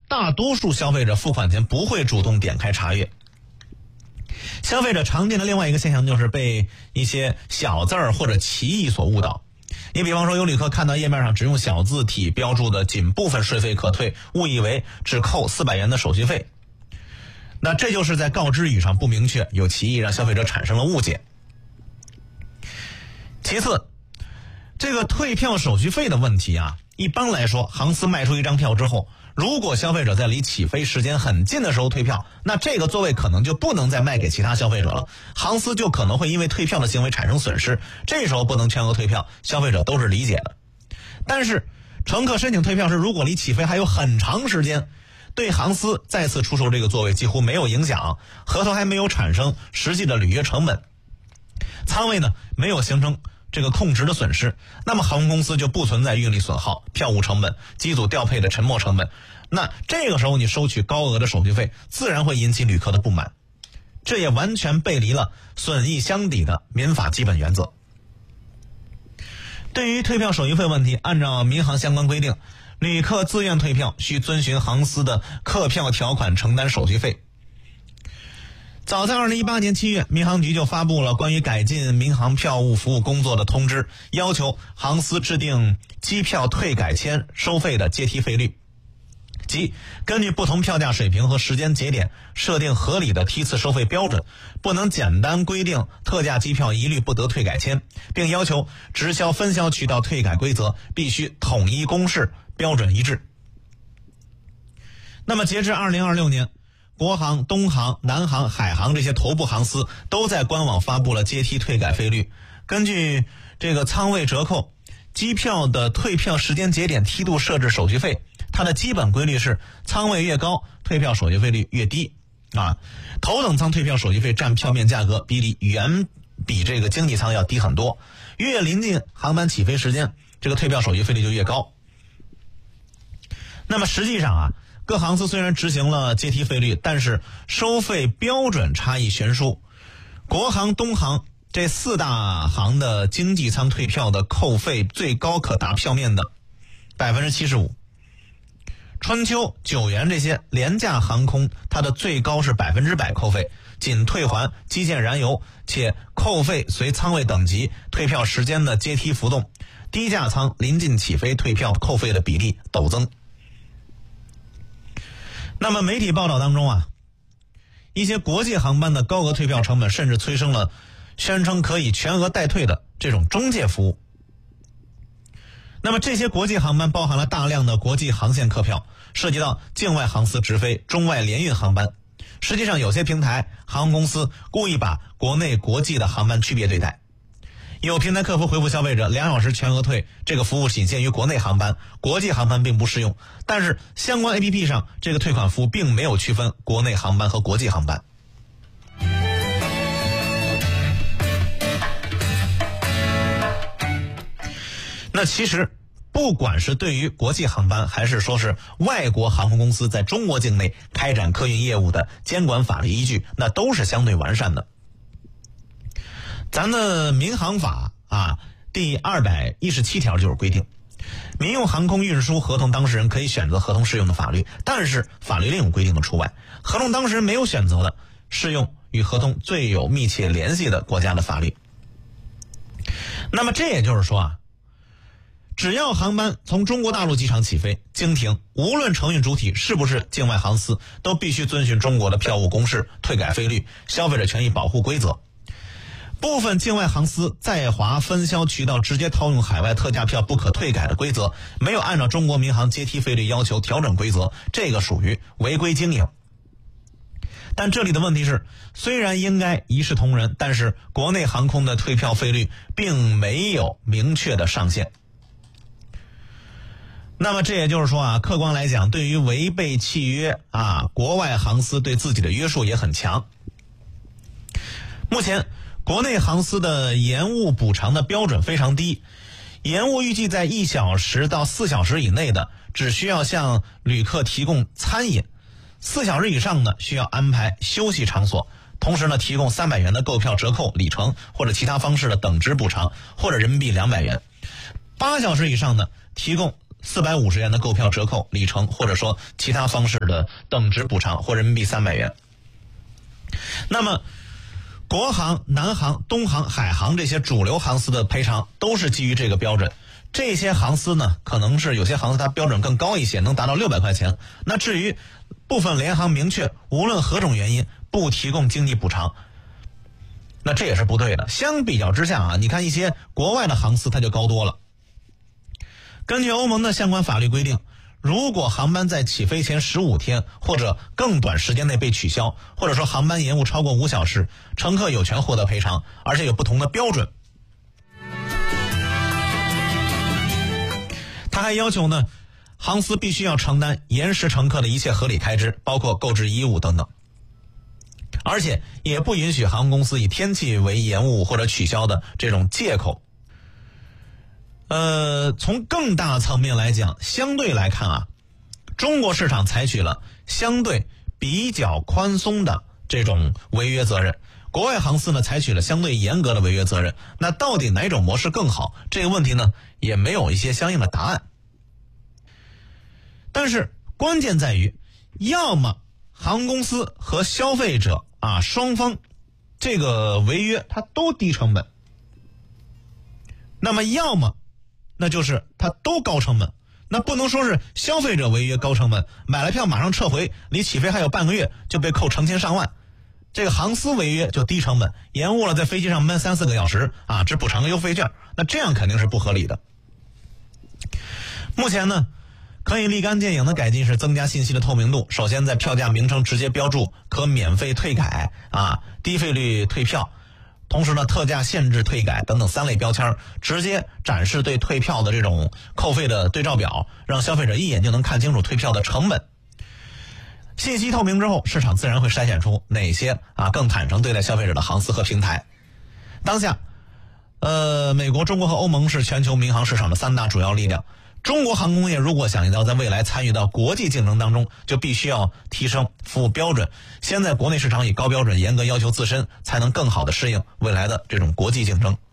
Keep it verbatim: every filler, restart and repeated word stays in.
大多数消费者付款前不会主动点开查阅。消费者常见的另外一个现象就是被一些小字儿或者歧义所误导。你比方说，有旅客看到页面上只用小字体标注的仅部分税费可退，误以为只扣四百元的手续费，那这就是在告知语上不明确，有歧义，让消费者产生了误解。其次，这个退票手续费的问题啊，一般来说，航司卖出一张票之后，如果消费者在离起飞时间很近的时候退票，那这个座位可能就不能再卖给其他消费者了，航司就可能会因为退票的行为产生损失，这时候不能全额退票，消费者都是理解的。但是乘客申请退票时，如果离起飞还有很长时间，对航司再次出售这个座位几乎没有影响，合同还没有产生实际的履约成本，仓位呢没有形成这个空值的损失，那么航空公司就不存在运力损耗、票务成本、机组调配的沉没成本。那这个时候你收取高额的手续费，自然会引起旅客的不满，这也完全背离了损益相抵的民法基本原则。对于退票手续费问题，按照民航相关规定，旅客自愿退票需遵循航司的客票条款承担手续费。早在二零一八年七月，民航局就发布了关于改进民航票务服务工作的通知，要求航司制定机票退改签收费的阶梯费率，即根据不同票价水平和时间节点设定合理的梯次收费标准，不能简单规定特价机票一律不得退改签，并要求直销分销渠道退改规则必须统一公示，标准一致。那么截至二零二六年，国航、东航、南航、海航这些头部航司都在官网发布了阶梯退改费率。根据这个仓位折扣、机票的退票时间节点梯度设置手续费，它的基本规律是仓位越高，退票手续费率越低啊。头等舱退票手续费占票面价格比例远比这个经济舱要低很多，越临近航班起飞时间，这个退票手续费率就越高。那么实际上啊，各航司虽然执行了阶梯费率，但是收费标准差异悬殊。国航、东航这四大航的经济舱退票的扣费最高可达票面的 百分之七十五， 春秋、九元这些廉价航空，它的最高是百分之百扣费，仅退还机件燃油，且扣费随舱位等级、退票时间的阶梯浮动，低价舱临近起飞退票扣费的比例陡增。那么媒体报道当中啊，一些国际航班的高额退票成本甚至催生了宣称可以全额代退的这种中介服务。那么这些国际航班包含了大量的国际航线客票，涉及到境外航司直飞、中外联运航班。实际上有些平台、航空公司故意把国内国际的航班区别对待。有平台客服回复消费者两小时全额退，这个服务仅限于国内航班，国际航班并不适用。但是相关 A P P 上这个退款服务并没有区分国内航班和国际航班。那其实不管是对于国际航班，还是说是外国航空公司在中国境内开展客运业务的监管法律依据，那都是相对完善的。咱的民航法啊，第二百一十七条就是规定，民用航空运输合同当事人可以选择合同适用的法律，但是法律另有规定的除外。合同当事人没有选择的，适用与合同最有密切联系的国家的法律。那么这也就是说啊，只要航班从中国大陆机场起飞经停，无论承运主体是不是境外航司，都必须遵循中国的票务公示、退改费率、消费者权益保护规则。部分境外航司在华分销渠道直接套用海外特价票不可退改的规则，没有按照中国民航阶梯费率要求调整规则，这个属于违规经营。但这里的问题是，虽然应该一视同仁，但是国内航空的退票费率并没有明确的上限。那么这也就是说啊，客观来讲，对于违背契约啊，国外航司对自己的约束也很强。目前国内航司的延误补偿的标准非常低，延误预计在一小时到四小时以内的，只需要向旅客提供餐饮；四小时以上的，需要安排休息场所。同时呢，提供三百元的购票折扣、里程或者其他方式的等值补偿，或者人民币两百元。八小时以上的，提供四百五十元的购票折扣、里程或者说其他方式的等值补偿或人民币三百元。那么国航、南航、东航、海航这些主流航司的赔偿都是基于这个标准。这些航司呢，可能是有些航司它标准更高一些，能达到六百块钱。那至于部分联航明确无论何种原因不提供经济补偿，那这也是不对的。相比较之下啊，你看一些国外的航司它就高多了。根据欧盟的相关法律规定，如果航班在起飞前十五天或者更短时间内被取消，或者说航班延误超过五小时，乘客有权获得赔偿，而且有不同的标准。他还要求呢，航司必须要承担延时乘客的一切合理开支，包括购置衣物等等，而且也不允许航空公司以天气为延误或者取消的这种借口。呃，从更大层面来讲，相对来看啊，中国市场采取了相对比较宽松的这种违约责任，国外航司呢采取了相对严格的违约责任。那到底哪种模式更好？这个问题呢也没有一些相应的答案。但是关键在于，要么航空公司和消费者啊双方这个违约它都低成本，那么要么那就是它都高成本。那不能说是消费者违约高成本，买了票马上撤回，离起飞还有半个月就被扣成千上万。这个航司违约就低成本，延误了在飞机上闷三四个小时啊，只补偿个优惠券，那这样肯定是不合理的。目前呢，可以立竿见影的改进是增加信息的透明度。首先在票价名称直接标注可免费退改啊、低费率退票，同时呢特价限制退改等等三类标签，直接展示对退票的这种扣费的对照表，让消费者一眼就能看清楚退票的成本。信息透明之后，市场自然会筛选出哪些啊更坦诚对待消费者的航司和平台。当下呃，美国、中国和欧盟是全球民航市场的三大主要力量。中国航空业如果想要在未来参与到国际竞争当中，就必须要提升服务标准，先在国内市场以高标准严格要求自身，才能更好的适应未来的这种国际竞争。